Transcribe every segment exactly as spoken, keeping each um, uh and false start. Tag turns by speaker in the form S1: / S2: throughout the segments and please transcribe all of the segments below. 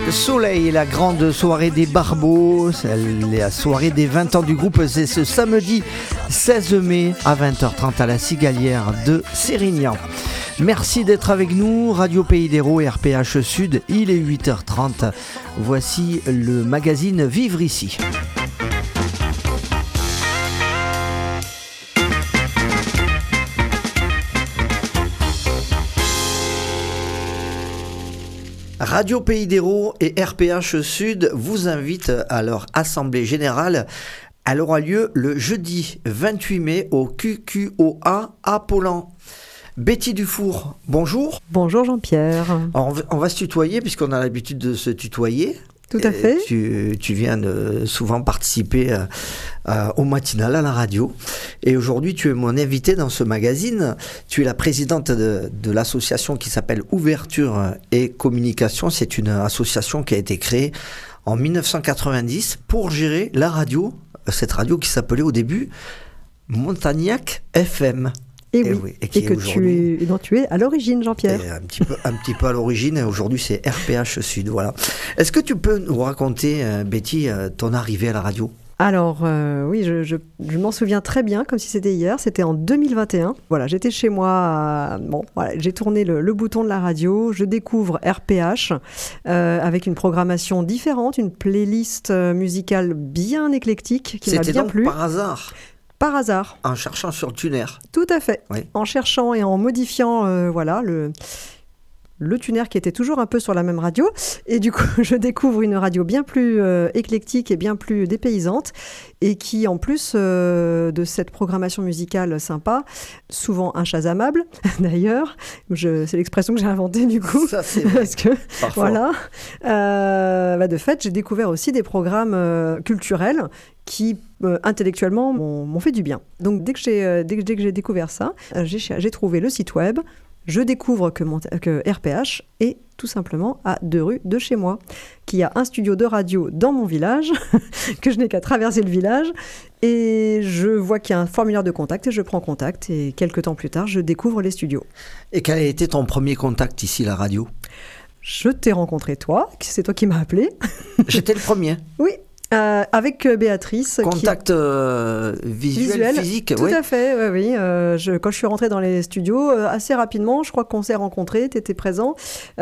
S1: Soleil, la grande soirée des Barbeaux, la soirée des vingt ans du groupe, c'est ce samedi seize mai à vingt heures trente à la Cigalière de Sérignan. Merci d'être avec nous, Radio Pays d'Hérault et R P H Sud, il est huit heures trente. Voici le magazine Vivre ici. Radio Pays d'Hérault et R P H Sud vous invitent à leur assemblée générale. Elle aura lieu le jeudi vingt-huit mai au Q Q O A à Paulan. Betty Dufour, bonjour.
S2: Bonjour Jean-Pierre.
S1: Alors, on va se tutoyer puisqu'on a l'habitude de se tutoyer.
S2: Tout à fait.
S1: Tu, tu viens de souvent participer euh, euh, au matinal à la radio. Et aujourd'hui, tu es mon invité dans ce magazine. Tu es la présidente de, de l'association qui s'appelle Ouverture et Communication. C'est une association qui a été créée en dix-neuf cent quatre-vingt-dix pour gérer la radio. Cette radio qui s'appelait au début Montagnac F M.
S2: Et, et, oui, oui, et, et que tu es, dont tu es à l'origine, Jean-Pierre.
S1: Un petit peu, un petit peu à l'origine. Aujourd'hui, c'est R P H Sud. Voilà. Est-ce que tu peux nous raconter, euh, Betty, euh, ton arrivée à la radio ?
S2: Alors, euh, oui, je, je, je m'en souviens très bien, comme si c'était hier. C'était en deux mille vingt et un. Voilà, j'étais chez moi. Euh, bon, voilà, j'ai tourné le, le bouton de la radio. Je découvre R P H euh, avec une programmation différente, une playlist musicale bien éclectique qui m'a bien
S1: donc
S2: plu.
S1: Par hasard.
S2: Par hasard.
S1: En cherchant sur le tuner.
S2: Tout à fait.
S1: Oui.
S2: En cherchant et en modifiant euh, voilà, le, le tuner qui était toujours un peu sur la même radio. Et du coup, je découvre une radio bien plus euh, éclectique et bien plus dépaysante. Et qui, en plus euh, de cette programmation musicale sympa, souvent inchazamable, d'ailleurs, je, c'est l'expression que j'ai inventée du coup.
S1: Ça, c'est vrai.
S2: Parce que,
S1: Parfois.
S2: voilà. Euh, bah de fait, j'ai découvert aussi des programmes euh, culturels qui, euh, intellectuellement, m'ont, m'ont fait du bien. Donc, dès que j'ai, euh, dès que, dès que j'ai découvert ça, euh, j'ai, j'ai trouvé le site web. Je découvre que, mon, que R P H est tout simplement à deux rues de chez moi, qui a un studio de radio dans mon village, que je n'ai qu'à traverser le village, et je vois qu'il y a un formulaire de contact, et je prends contact, et quelques temps plus tard, je découvre les studios.
S1: Et quel a été ton premier contact ici, la radio ?
S2: Je t'ai rencontré toi, c'est toi qui m'as appelé.
S1: J'étais le premier.
S2: Oui. Euh, avec Béatrice.
S1: Contact qui... euh, visuel, visuel, physique.
S2: Tout
S1: oui.
S2: à fait, oui. oui. Euh, je, quand je suis rentrée dans les studios, euh, assez rapidement, je crois qu'on s'est rencontrés, tu étais présent.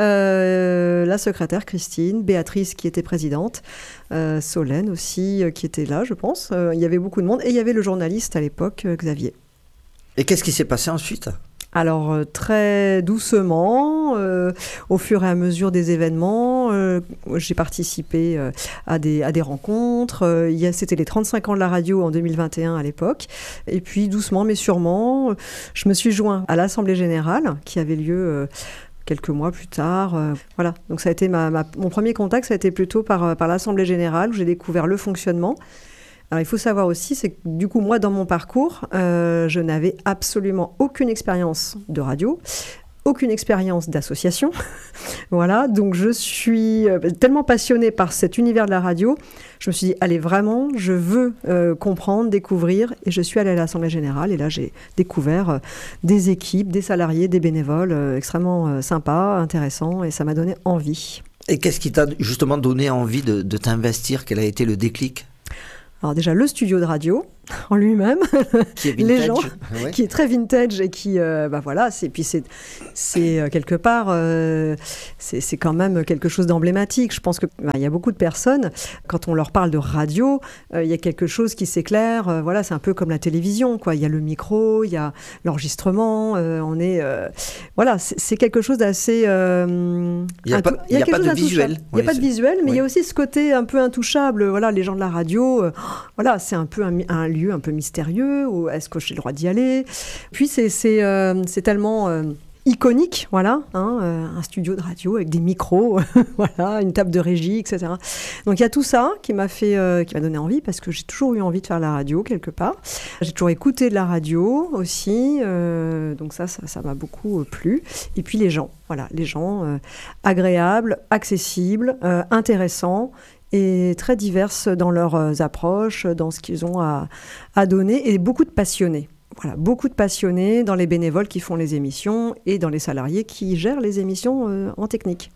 S2: Euh, la secrétaire Christine, Béatrice qui était présidente, euh, Solène aussi euh, qui était là, je pense. Euh, il y avait beaucoup de monde et il y avait le journaliste à l'époque, euh, Xavier.
S1: Et qu'est-ce qui s'est passé ensuite ?
S2: Alors, euh, très doucement, euh, au fur et à mesure des événements, euh, j'ai participé euh, à, des, à des rencontres. Euh, il y a, c'était les trente-cinq ans de la radio en deux mille vingt et un à l'époque. Et puis, doucement mais sûrement, je me suis joint à l'Assemblée Générale qui avait lieu euh, quelques mois plus tard. Euh, voilà. Donc, ça a été ma, ma, mon premier contact, ça a été plutôt par, par l'Assemblée Générale où j'ai découvert le fonctionnement. Alors, il faut savoir aussi, c'est que du coup, moi, dans mon parcours, euh, je n'avais absolument aucune expérience de radio, aucune expérience d'association. Voilà, donc je suis euh, tellement passionnée par cet univers de la radio, je me suis dit, allez, vraiment, je veux euh, comprendre, découvrir, et je suis allée à l'Assemblée Générale, et là, j'ai découvert euh, des équipes, des salariés, des bénévoles euh, extrêmement euh, sympas, intéressants, et ça m'a donné envie.
S1: Et qu'est-ce qui t'a justement donné envie de, de t'investir ? Quel a été le déclic ?
S2: Alors déjà, le studio de radio en lui-même,
S1: qui est vintage,
S2: les gens,
S1: ouais.
S2: qui est très vintage et qui, euh, bah voilà, c'est, puis c'est, c'est euh, quelque part, euh, c'est, c'est quand même quelque chose d'emblématique. Je pense que bah, y a beaucoup de personnes, quand on leur parle de radio, il euh, y a quelque chose qui s'éclaire. Euh, voilà, c'est un peu comme la télévision, quoi. Il y a le micro, il y a l'enregistrement. Euh, on est, euh, voilà, c'est, c'est quelque chose d'assez. Euh,
S1: il n'y a, pas, y a, y a pas de visuel.
S2: Il n'y a pas de visuel, mais il oui. y a aussi ce côté un peu intouchable. Voilà, les gens de la radio, euh, voilà, c'est un peu un, un lieu un peu mystérieux, ou est-ce que j'ai le droit d'y aller ? Puis c'est, c'est, euh, c'est tellement euh, iconique, voilà, hein, euh, un studio de radio avec des micros, voilà, une table de régie, et cetera. Donc il y a tout ça qui m'a fait, euh, qui m'a donné envie, parce que j'ai toujours eu envie de faire la radio quelque part. J'ai toujours écouté de la radio aussi, euh, donc ça, ça, ça m'a beaucoup euh, plu. Et puis les gens, voilà, les gens euh, agréables, accessibles, euh, intéressants, et très diverses dans leurs approches, dans ce qu'ils ont à, à donner, et beaucoup de passionnés. Voilà, beaucoup de passionnés dans les bénévoles qui font les émissions et dans les salariés qui gèrent les émissions euh, en technique.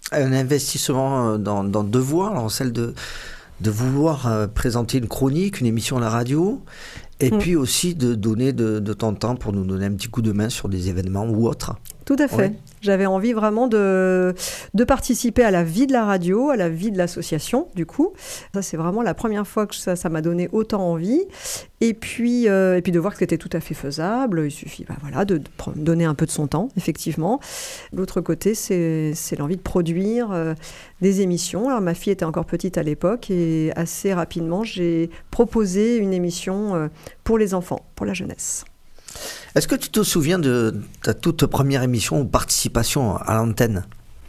S1: Un investissement dans, dans deux voies, alors celle de, de vouloir euh, présenter une chronique, une émission à la radio, et mmh. puis aussi de donner de, de ton temps pour nous donner un petit coup de main sur des événements ou autres.
S2: Tout à fait. Ouais. J'avais envie vraiment de, de participer à la vie de la radio, à la vie de l'association, du coup. Ça, c'est vraiment la première fois que ça, ça m'a donné autant envie. Et puis, euh, et puis de voir que c'était tout à fait faisable. Il suffit bah, voilà, de, de donner un peu de son temps, effectivement. L'autre côté, c'est, c'est l'envie de produire euh, des émissions. Alors, ma fille était encore petite à l'époque et assez rapidement, j'ai proposé une émission euh, pour les enfants, pour la jeunesse.
S1: Est-ce que tu te souviens de ta toute première émission ou participation à l'antenne ?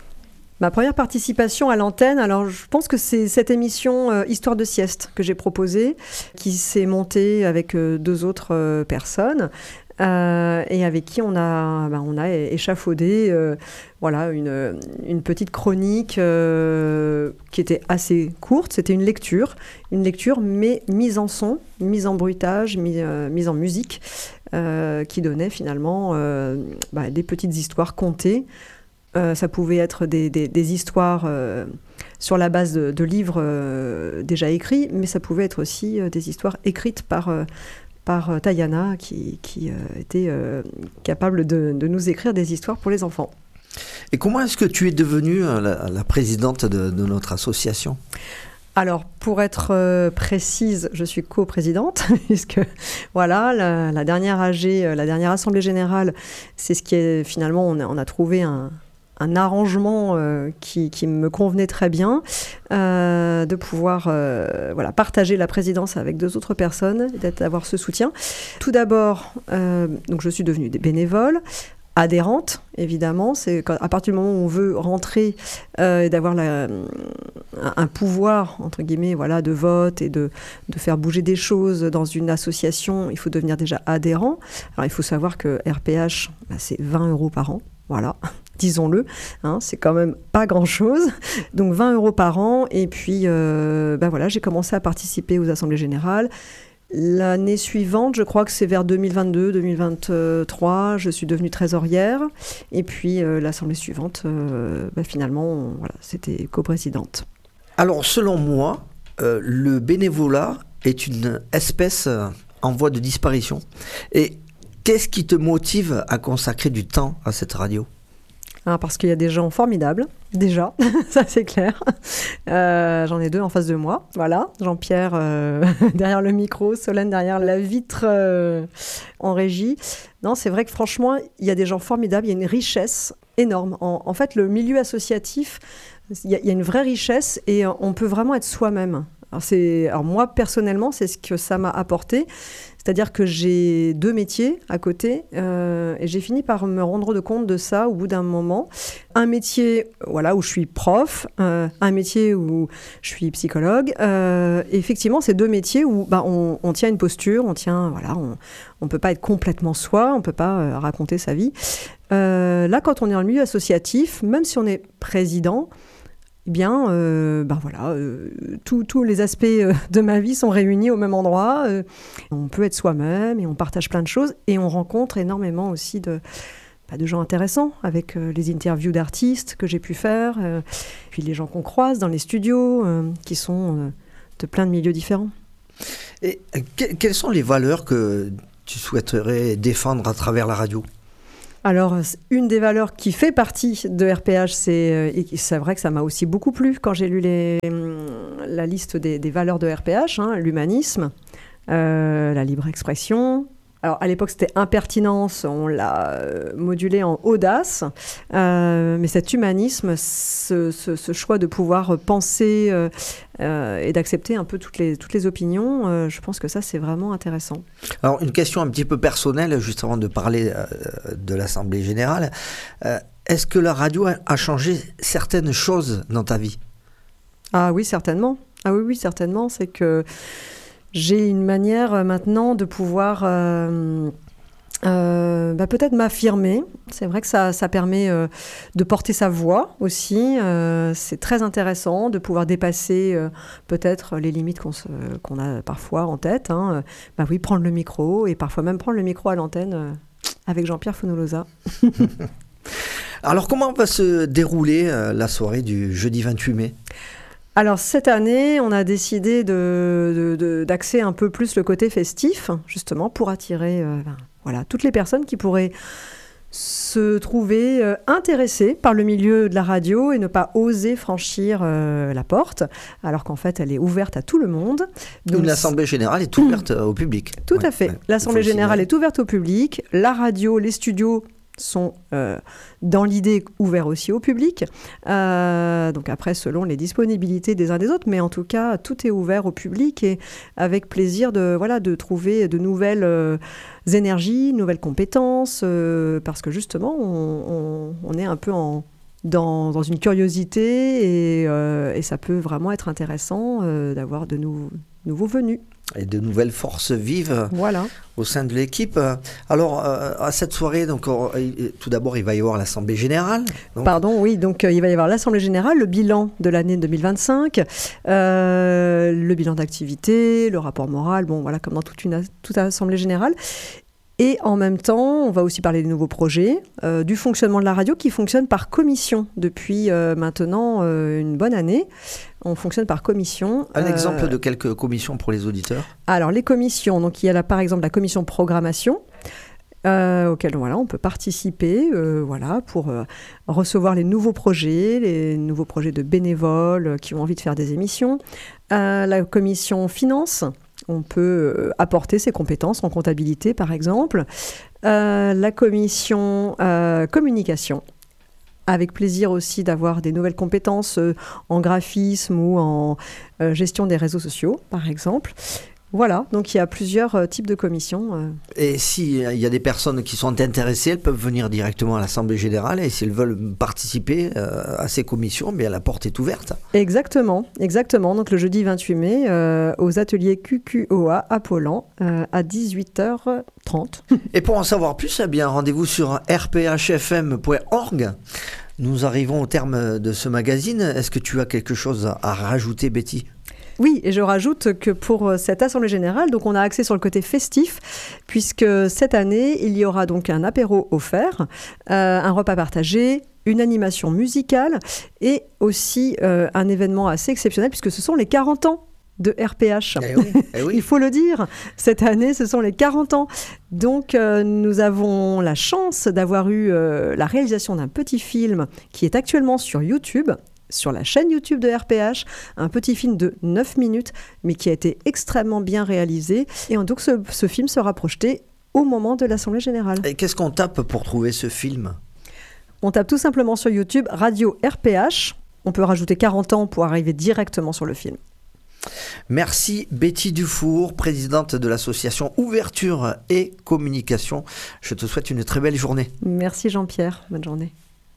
S2: Ma première participation à l'antenne, alors je pense que c'est cette émission euh, Histoire de sieste que j'ai proposée, qui s'est montée avec euh, deux autres euh, personnes. Euh, et avec qui on a, ben on a échafaudé euh, voilà, une, une petite chronique euh, qui était assez courte. C'était une lecture, une lecture mais mise en son, mise en bruitage, mise, euh, mise en musique, euh, qui donnait finalement euh, bah, des petites histoires contées. Euh, ça pouvait être des, des, des histoires euh, sur la base de, de livres euh, déjà écrits, mais ça pouvait être aussi euh, des histoires écrites par... Euh, par Tayana, qui, qui euh, était euh, capable de, de nous écrire des histoires pour les enfants.
S1: Et comment est-ce que tu es devenue la, la présidente de, de notre association ?
S2: Alors, pour être euh, précise, je suis coprésidente, puisque voilà, la, la dernière A G, la dernière Assemblée Générale, c'est ce qui est finalement, on a, on a trouvé un... un arrangement euh, qui, qui me convenait très bien, euh, de pouvoir euh, voilà, partager la présidence avec deux autres personnes, d'avoir ce soutien. Tout d'abord, euh, donc je suis devenue bénévole, adhérente, évidemment. C'est quand, à partir du moment où on veut rentrer euh, et d'avoir la, un, un pouvoir, entre guillemets, voilà, de vote et de, de faire bouger des choses dans une association, il faut devenir déjà adhérent. Alors, il faut savoir que R P H, bah, c'est vingt euros par an. Voilà, disons-le, hein, c'est quand même pas grand-chose. Donc vingt euros par an, et puis euh, ben voilà, j'ai commencé à participer aux assemblées générales. L'année suivante, je crois que c'est vers deux mille vingt-deux deux mille vingt-trois, je suis devenue trésorière. Et puis euh, l'assemblée suivante, euh, ben finalement, voilà, c'était coprésidente.
S1: Alors selon moi, euh, le bénévolat est une espèce en voie de disparition. Et qu'est-ce qui te motive à consacrer du temps à cette radio ?
S2: Ah, parce qu'il y a des gens formidables, déjà, ça c'est clair. Euh, j'en ai deux en face de moi, voilà. Jean-Pierre euh, derrière le micro, Solène derrière la vitre euh, en régie. Non, c'est vrai que franchement, il y a des gens formidables, il y a une richesse énorme. En, en fait, le milieu associatif, il y, a, il y a une vraie richesse et on peut vraiment être soi-même. Alors, c'est, alors moi, personnellement, c'est ce que ça m'a apporté. C'est-à-dire que j'ai deux métiers à côté euh, et j'ai fini par me rendre compte de ça au bout d'un moment. Un métier voilà, où je suis prof, euh, un métier où je suis psychologue. Euh, et effectivement, c'est deux métiers où bah, on, on tient une posture, on tient, voilà, on ne peut pas être complètement soi, on ne peut pas euh, raconter sa vie. Euh, là, quand on est dans le milieu associatif, même si on est président, eh bien, euh, ben voilà, euh, tous les aspects euh, de ma vie sont réunis au même endroit. Euh, on peut être soi-même et on partage plein de choses. Et on rencontre énormément aussi de, bah, de gens intéressants avec euh, les interviews d'artistes que j'ai pu faire, euh, puis les gens qu'on croise dans les studios, euh, qui sont euh, de plein de milieux différents.
S1: Et que, quelles sont les valeurs que tu souhaiterais défendre à travers la radio ?
S2: Alors, une des valeurs qui fait partie de R P H, c'est, et c'est vrai que ça m'a aussi beaucoup plu quand j'ai lu les, la liste des, des valeurs de R P H, hein, l'humanisme, euh, la libre expression. Alors, à l'époque, c'était impertinence, on l'a modulé en audace, euh, mais cet humanisme, ce, ce, ce choix de pouvoir penser euh, euh, et d'accepter un peu toutes les, toutes les opinions, euh, je pense que ça, c'est vraiment intéressant.
S1: Alors, une question un petit peu personnelle, juste avant de parler euh, de l'Assemblée Générale. Euh, est-ce que la radio a, a changé certaines choses dans ta vie ?
S2: Ah oui, certainement. Ah oui, oui, certainement. C'est que j'ai une manière maintenant de pouvoir euh, euh, bah peut-être m'affirmer. C'est vrai que ça, ça permet euh, de porter sa voix aussi. Euh, c'est très intéressant de pouvoir dépasser euh, peut-être les limites qu'on, se, qu'on a parfois en tête. Hein. Bah oui, prendre le micro et parfois même prendre le micro à l'antenne euh, avec Jean-Pierre Fonoulosa.
S1: Alors comment va se dérouler euh, la soirée du jeudi vingt-huit mai ?
S2: Alors cette année, on a décidé de, de, de, d'axer un peu plus le côté festif, justement pour attirer euh, ben, voilà, toutes les personnes qui pourraient se trouver euh, intéressées par le milieu de la radio et ne pas oser franchir euh, la porte, alors qu'en fait elle est ouverte à tout le monde.
S1: Donc l'Assemblée générale est ouverte mmh. au public.
S2: Tout
S1: ouais,
S2: à fait.
S1: Ouais,
S2: L'Assemblée générale est ouverte au public. La radio, les studios sont euh, dans l'idée ouverts aussi au public. Euh, donc après, selon les disponibilités des uns des autres, mais en tout cas, tout est ouvert au public et avec plaisir de, voilà, de trouver de nouvelles euh, énergies, nouvelles compétences, euh, parce que justement, on, on, on est un peu en, dans, dans une curiosité et, euh, et ça peut vraiment être intéressant euh, d'avoir de nou- nouveaux venus.
S1: Et de nouvelles forces vives
S2: voilà.
S1: au sein de l'équipe. Alors, euh, à cette soirée, donc, euh, tout d'abord, il va y avoir l'Assemblée générale. Donc...
S2: Pardon, oui, donc euh, il va y avoir l'Assemblée générale, le bilan de l'année deux mille vingt-cinq, euh, le bilan d'activité, le rapport moral, bon, voilà, comme dans toute une toute Assemblée générale. Et en même temps, on va aussi parler des nouveaux projets, euh, du fonctionnement de la radio qui fonctionne par commission depuis euh, maintenant euh, une bonne année. On fonctionne par commission.
S1: Un
S2: euh,
S1: exemple de quelques commissions pour les auditeurs ?
S2: Alors, les commissions, donc il y a là, par exemple la commission programmation, euh, auquel voilà, on peut participer euh, voilà, pour euh, recevoir les nouveaux projets, les nouveaux projets de bénévoles euh, qui ont envie de faire des émissions. Euh, la commission finance. On peut apporter ses compétences en comptabilité, par exemple. Euh, la commission euh, communication, avec plaisir aussi d'avoir des nouvelles compétences euh, en graphisme ou en euh, gestion des réseaux sociaux, par exemple. Voilà, donc il y a plusieurs euh, types de commissions. Euh.
S1: Et s'il y a des personnes qui sont intéressées, elles peuvent venir directement à l'Assemblée générale et s'ils veulent participer euh, à ces commissions, bien, la porte est ouverte.
S2: Exactement, exactement. Donc le jeudi vingt-huit mai, euh, aux ateliers Q Q O A à Paulan, euh, à dix-huit heures trente.
S1: Et pour en savoir plus, eh bien, rendez-vous sur r p h f m point org. Nous arrivons au terme de ce magazine. Est-ce que tu as quelque chose à rajouter, Betty ?
S2: Oui, et je rajoute que pour cette Assemblée générale, donc on a axé sur le côté festif, puisque cette année, il y aura donc un apéro offert, euh, un repas partagé, une animation musicale et aussi euh, un événement assez exceptionnel, puisque ce sont les quarante ans de R P H.
S1: Eh oui, eh oui.
S2: Il faut le dire, cette année, ce sont les quarante ans. Donc, euh, nous avons la chance d'avoir eu euh, la réalisation d'un petit film qui est actuellement sur YouTube, sur la chaîne YouTube de R P H, un petit film de neuf minutes, mais qui a été extrêmement bien réalisé. Et donc, ce, ce film sera projeté au moment de l'Assemblée générale.
S1: Et qu'est-ce qu'on tape pour trouver ce film ?
S2: On tape tout simplement sur YouTube Radio R P H. On peut rajouter quarante ans pour arriver directement sur le film.
S1: Merci Betty Dufour, présidente de l'association Ouverture et Communication. Je te souhaite une très belle journée.
S2: Merci Jean-Pierre, bonne journée.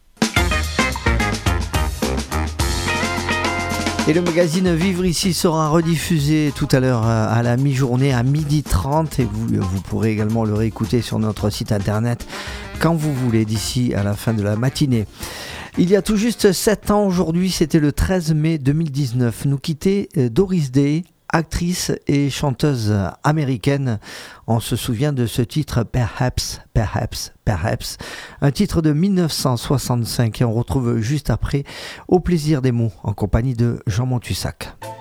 S1: Et le magazine Vivre ici sera rediffusé tout à l'heure à la mi-journée à midi trente et vous, vous pourrez également le réécouter sur notre site internet quand vous voulez d'ici à la fin de la matinée. Il y a tout juste sept ans aujourd'hui, c'était le treize mai deux mille dix-neuf, nous quittait Doris Day, actrice et chanteuse américaine. On se souvient de ce titre Perhaps, Perhaps, Perhaps, un titre de dix-neuf cent soixante-cinq et on retrouve juste après Au plaisir des mots en compagnie de Jean Montussac.